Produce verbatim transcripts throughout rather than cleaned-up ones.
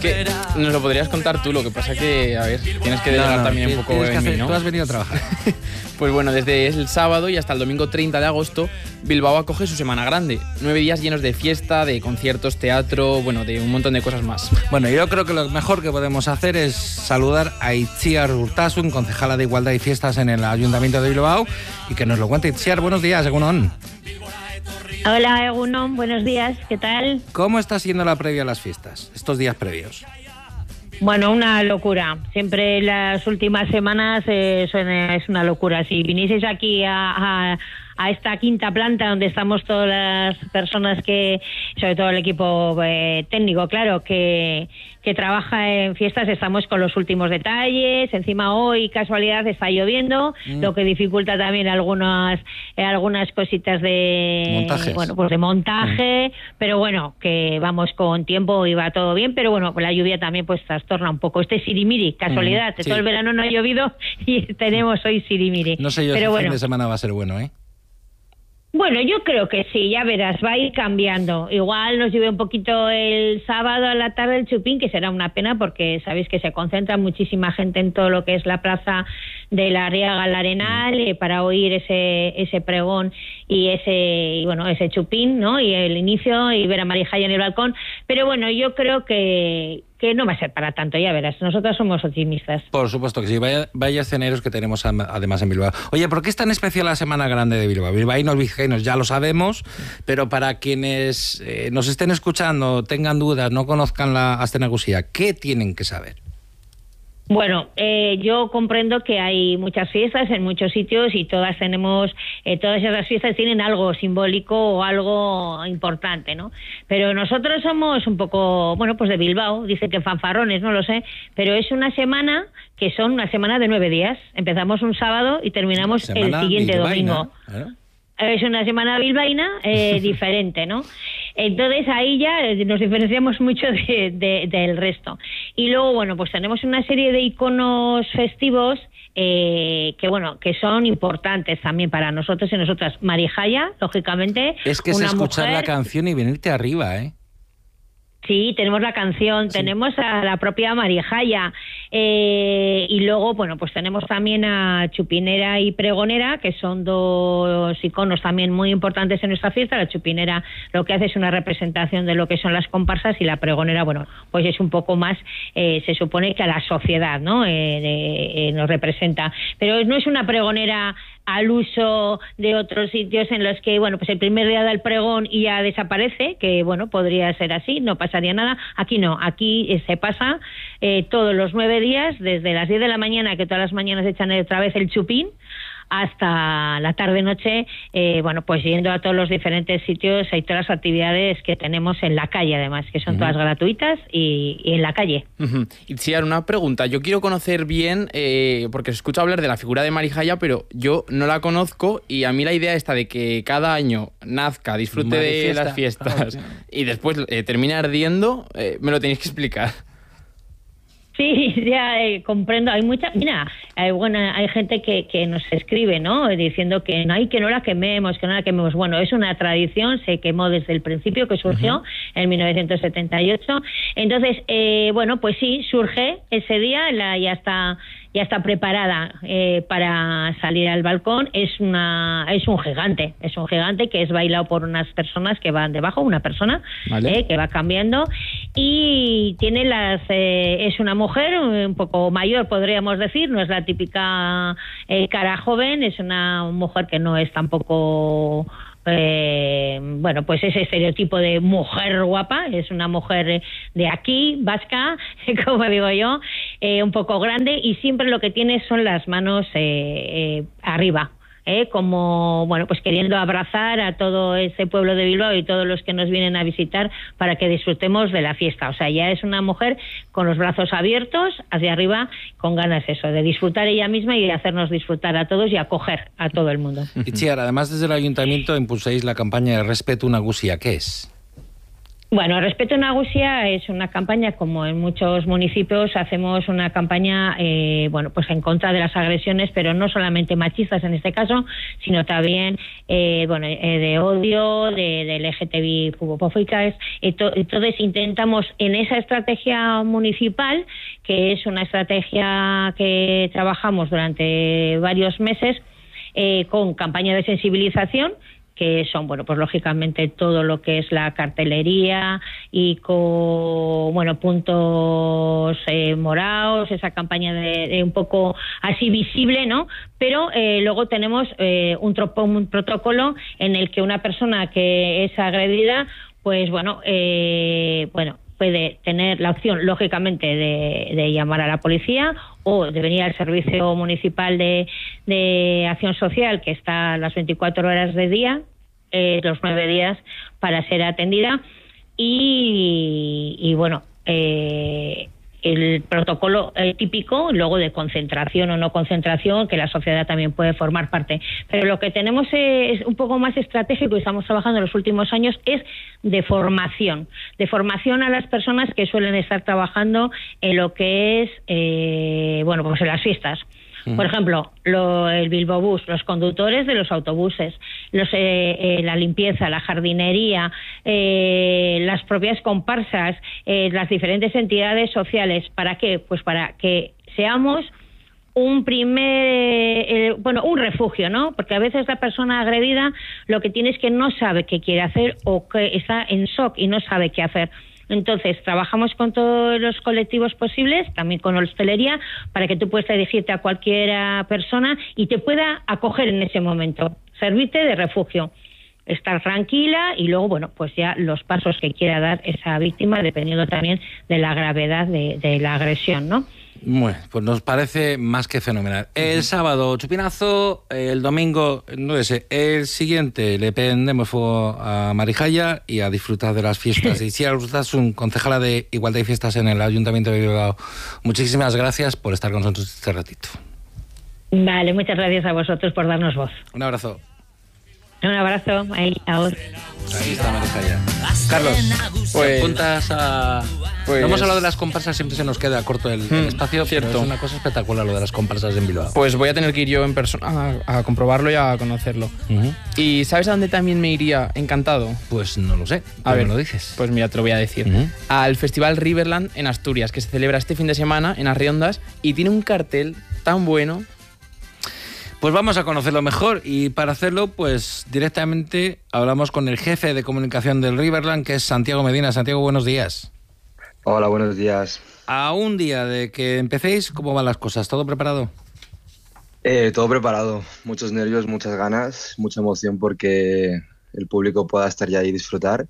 que nos lo podrías contar tú, lo que pasa que, a ver, tienes que delegar no, no, también un poco en hacer, mí, ¿no? Tú has venido a trabajar. Pues bueno, desde el sábado y hasta el domingo treinta de agosto, Bilbao acoge su Semana Grande. Nueve días llenos de fiesta, de conciertos, teatro, bueno, de un montón de cosas más. Bueno, yo creo que lo mejor que podemos hacer es saludar a Itziar Urtasun, concejala de Igualdad y Fiestas en el Ayuntamiento de Bilbao, y que nos lo cuente. Itziar, buenos días, Egunon. Hola, Egunon, buenos días, ¿qué tal? ¿Cómo está siendo la previa a las fiestas, estos días previos? Bueno, una locura. Siempre las últimas semanas eh, son, es una locura. Si vinieseis aquí a, a, a esta quinta planta donde estamos todas las personas que, sobre todo el equipo eh, técnico, claro, que, que trabaja en fiestas, estamos con los últimos detalles. Encima hoy, casualidad, está lloviendo, mm. lo que dificulta también algunas eh, algunas cositas de montajes. Bueno, pues de montaje, mm. pero bueno, que vamos con tiempo y va todo bien, pero bueno, la lluvia también pues trastorna un poco. Este sirimiri, casualidad, mm, sí. todo el verano no ha llovido y tenemos hoy sirimiri. No sé yo pero si el bueno, fin de semana va a ser bueno, ¿eh? Bueno, yo creo que sí, ya verás, va a ir cambiando. Igual nos llueve un poquito el sábado a la tarde el chupín, que será una pena porque sabéis que se concentra muchísima gente en todo lo que es la plaza de la Arriaga al Arenal eh, para oír ese ese pregón y ese y bueno ese chupín, ¿no? Y el inicio y ver a Marijaya en el balcón. Pero bueno, yo creo que que no va a ser para tanto, ya verás. Nosotros somos optimistas. Por supuesto que sí. Vaya, vaya escenarios que tenemos además en Bilbao. Oye, ¿por qué es tan especial la Semana Grande de Bilbao? Bilbaínos, vizcaínos, ya lo sabemos, pero para quienes eh, nos estén escuchando, tengan dudas, no conozcan la Astenagusía, ¿qué tienen que saber? Bueno, eh, yo comprendo que hay muchas fiestas en muchos sitios y todas tenemos, eh, todas esas fiestas tienen algo simbólico o algo importante, ¿no? Pero nosotros somos un poco, bueno, pues de Bilbao, dicen que fanfarrones, no lo sé, pero es una semana que son una semana de nueve días. Empezamos un sábado y terminamos semana el siguiente bilbaína, domingo. ¿Eh? Es una semana bilbaína eh, diferente, ¿no? Entonces ahí ya nos diferenciamos mucho de, de, del resto. Y luego, bueno, pues tenemos una serie de iconos festivos eh, que, bueno, que son importantes también para nosotros y nosotras. Marijaya, lógicamente. Es que una es escuchar mujer... la canción y venirte arriba, ¿eh? Sí, tenemos la canción, sí. Tenemos a la propia Marijaya eh, y luego, bueno, pues tenemos también a Chupinera y Pregonera, que son dos iconos también muy importantes en nuestra fiesta. La Chupinera lo que hace es una representación de lo que son las comparsas y la Pregonera, bueno, pues es un poco más, eh, se supone que a la sociedad, ¿no? Eh, eh, eh, nos representa. Pero no es una pregonera al uso de otros sitios en los que, bueno, pues el primer día da el pregón y ya desaparece, que, bueno, podría ser así, no pasaría nada. Aquí no, aquí eh, se pasa eh, todos los nueve días, desde las diez de la mañana, que todas las mañanas echan otra vez el chupín, hasta la tarde-noche, eh, bueno, pues yendo a todos los diferentes sitios, hay todas las actividades que tenemos en la calle, además, que son uh-huh. todas gratuitas y, y en la calle. Uh-huh. Itziar, una pregunta. Yo quiero conocer bien, eh, porque escucho hablar de la figura de Marijaya, pero yo no la conozco y a mí la idea esta de que cada año nazca, disfrute Marifiesta. de las fiestas oh, y después eh, termine ardiendo, eh, me lo tenéis que explicar. Sí, ya eh, comprendo. Hay mucha, mira, hay, bueno, hay gente que, que nos escribe, ¿no? Diciendo que no hay que no la quememos, que no la quememos. Bueno, es una tradición, se quemó desde el principio, que surgió uh-huh. en mil novecientos setenta y ocho. Entonces, eh, bueno, pues sí, surge ese día, la, ya está, ya está preparada eh, para salir al balcón. Es una, es un gigante, es un gigante que es bailado por unas personas que van debajo, una persona vale. eh, que va cambiando y tiene las, eh, es una mujer un poco mayor, podríamos decir, no es la típica eh, cara joven, es una mujer que no es tampoco eh, bueno, pues ese estereotipo de mujer guapa, es una mujer de aquí, vasca, como digo yo, eh, un poco grande y siempre lo que tiene son las manos eh, eh, arriba. Eh, como, bueno, pues queriendo abrazar a todo ese pueblo de Bilbao y todos los que nos vienen a visitar para que disfrutemos de la fiesta. O sea, ya es una mujer con los brazos abiertos hacia arriba, con ganas eso, de disfrutar ella misma y de hacernos disfrutar a todos y acoger a todo el mundo. Itziar, además desde el Ayuntamiento impulsáis la campaña de Respeto Nagusia, ¿qué es? Bueno, Respeto Nagusia es una campaña, como en muchos municipios hacemos una campaña, eh, bueno, pues en contra de las agresiones, pero no solamente machistas en este caso, sino también, eh, bueno, eh, de odio, de, de L G T B fobofóbicas. Entonces intentamos en esa estrategia municipal, que es una estrategia que trabajamos durante varios meses, eh, con campaña de sensibilización, que son, bueno, pues lógicamente todo lo que es la cartelería y con, bueno, puntos eh, morados, esa campaña de, de un poco así visible, ¿no? Pero eh, luego tenemos eh, un, tropo, un protocolo en el que una persona que es agredida, pues bueno, eh, bueno, puede tener la opción, lógicamente, de, de llamar a la policía o de venir al Servicio Municipal de, de Acción Social, que está las veinticuatro horas del día, eh, los nueve días, para ser atendida. Y, y bueno, eh, el protocolo eh, típico, luego de concentración o no concentración, que la sociedad también puede formar parte. Pero lo que tenemos es un poco más estratégico y estamos trabajando en los últimos años es de formación, de formación a las personas que suelen estar trabajando en lo que es, eh, bueno, pues en las fiestas. Por ejemplo, lo, el Bilbao Bus, los conductores de los autobuses, los, eh, eh, la limpieza, la jardinería, eh, las propias comparsas, eh, las diferentes entidades sociales. ¿Para qué? Pues para que seamos un primer, eh, bueno, un refugio, ¿no? Porque a veces la persona agredida lo que tiene es que no sabe qué quiere hacer o que está en shock y no sabe qué hacer. Entonces, trabajamos con todos los colectivos posibles, también con la hostelería, para que tú puedas dirigirte a cualquier persona y te pueda acoger en ese momento, servirte de refugio, estar tranquila y luego, bueno, pues ya los pasos que quiera dar esa víctima, dependiendo también de la gravedad de, de la agresión, ¿no? Bueno, pues nos parece más que fenomenal. El sábado, chupinazo, el domingo, no sé, el siguiente le prendemos fuego a Marijaya y a disfrutar de las fiestas. Y si es un concejala de Igualdad y Fiestas en el Ayuntamiento de Bilbao, muchísimas gracias por estar con nosotros este ratito. Vale, muchas gracias a vosotros por darnos voz. Un abrazo. Un abrazo, ahí, ahora. Ahí está Marijaya. Carlos, pues apuntas a... Pues... No hemos hablado de las comparsas, siempre se nos queda corto el, hmm, el espacio, cierto. Pero es una cosa espectacular lo de las comparsas en Bilbao. Pues voy a tener que ir yo en persona a, a comprobarlo y a conocerlo. Uh-huh. ¿Y sabes a dónde también me iría encantado? Pues no lo sé, a ver, me lo dices. Pues mira, te lo voy a decir. Uh-huh. Al Festival Riverland en Asturias, que se celebra este fin de semana en As Riondas y tiene un cartel tan bueno. Pues vamos a conocerlo mejor y para hacerlo, pues directamente hablamos con el jefe de comunicación del Riverland, que es Santiago Medina. Santiago, buenos días. Hola, buenos días. A un día de que empecéis, ¿cómo van las cosas? ¿Todo preparado? Eh, todo preparado. Muchos nervios, muchas ganas, mucha emoción porque el público pueda estar ya ahí y disfrutar.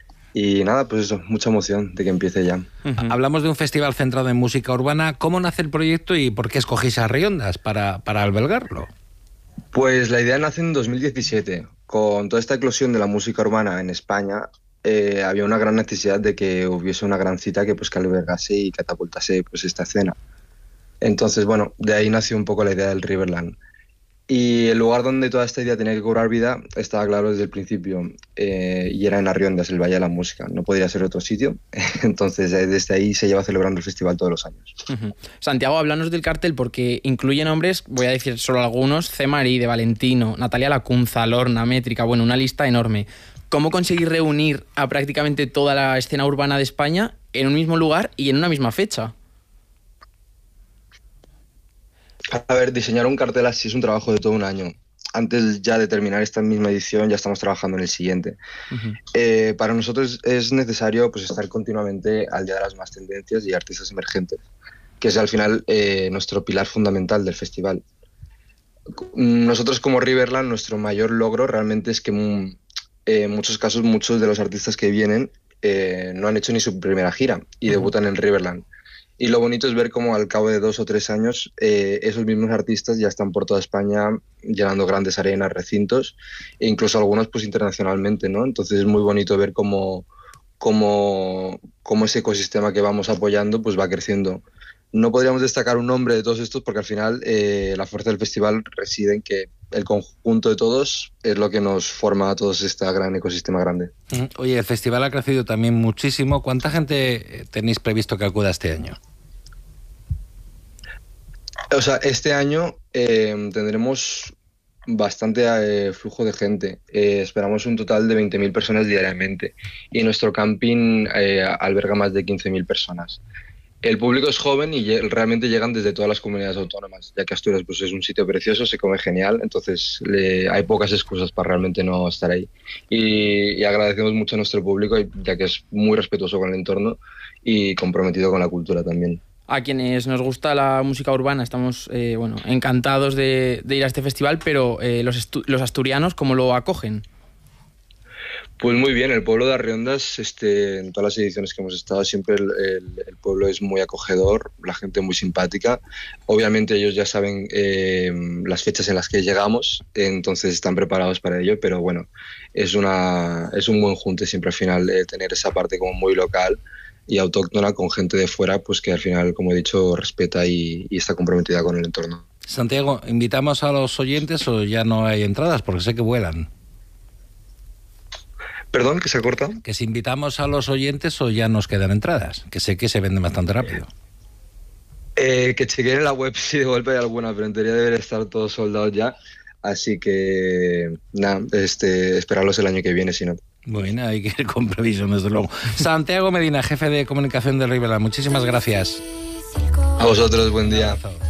Y nada, pues eso, mucha emoción de que empiece ya. Uh-huh. Hablamos de un festival centrado en música urbana. ¿Cómo nace el proyecto y por qué escogéis As Riondas para, para albergarlo? Pues la idea nace en dos mil diecisiete. Con toda esta eclosión de la música urbana en España, eh, había una gran necesidad de que hubiese una gran cita que, pues, que albergase y catapultase pues, esta escena. Entonces, bueno, de ahí nació un poco la idea del Riverland. Y el lugar donde toda esta idea tenía que cobrar vida estaba claro desde el principio, eh, y era en As Riondas, el Valle de la Música. No podría ser otro sitio. Entonces, desde ahí se lleva celebrando el festival todos los años. Uh-huh. Santiago, háblanos del cartel, porque incluye nombres, voy a decir solo algunos: C. Marí, de Valentino, Natalia Lacunza, Lorna, Métrica, bueno, una lista enorme. ¿Cómo conseguir reunir a prácticamente toda la escena urbana de España en un mismo lugar y en una misma fecha? A ver, diseñar un cartel así es un trabajo de todo un año. Antes ya de terminar esta misma edición ya estamos trabajando en el siguiente. Uh-huh. Eh, para nosotros es necesario pues, estar continuamente al día de las más tendencias y artistas emergentes, que es al final eh, nuestro pilar fundamental del festival. Nosotros como Riverland, nuestro mayor logro realmente es que en eh, muchos casos muchos de los artistas que vienen eh, no han hecho ni su primera gira y uh-huh. debutan en Riverland. Y lo bonito es ver cómo al cabo de dos o tres años eh, esos mismos artistas ya están por toda España llenando grandes arenas, recintos, e incluso algunos pues internacionalmente, ¿no? Entonces es muy bonito ver cómo, cómo, cómo ese ecosistema que vamos apoyando pues va creciendo. No podríamos destacar un nombre de todos estos porque al final eh, la fuerza del festival reside en que el conjunto de todos es lo que nos forma a todos este gran ecosistema grande. Oye, el festival ha crecido también muchísimo. ¿Cuánta gente tenéis previsto que acuda este año? O sea, este año eh, tendremos bastante eh, flujo de gente. Eh, esperamos un total de veinte mil personas diariamente y nuestro camping eh, alberga más de quince mil personas. El público es joven y realmente llegan desde todas las comunidades autónomas, ya que Asturias pues, es un sitio precioso, se come genial, entonces le, hay pocas excusas para realmente no estar ahí. Y, y agradecemos mucho a nuestro público, ya que es muy respetuoso con el entorno y comprometido con la cultura también. A quienes nos gusta la música urbana estamos eh, bueno, encantados de, de ir a este festival, pero eh, los, los asturianos, ¿cómo lo acogen? Pues muy bien, el pueblo de Arriondas, este, en todas las ediciones que hemos estado, siempre el, el, el pueblo es muy acogedor, la gente muy simpática. Obviamente ellos ya saben eh, las fechas en las que llegamos, entonces están preparados para ello, pero bueno, es, una, es un buen junte siempre al final eh, tener esa parte como muy local y autóctona con gente de fuera, pues que al final, como he dicho, respeta y, y está comprometida con el entorno. Santiago, ¿invitamos a los oyentes o ya no hay entradas? Porque sé que vuelan. Perdón, que se ha cortado. Que si invitamos a los oyentes o ya nos quedan entradas, que sé que se venden bastante rápido. Eh, que chequeen en la web si de golpe hay alguna, pero en teoría debería estar todos soldados ya. Así que, nada, este, esperarlos el año que viene, si no. Bueno, hay que ir con previsión, desde luego. Santiago Medina, jefe de comunicación de Ribela, muchísimas gracias. A vosotros, buen día. Un abrazo.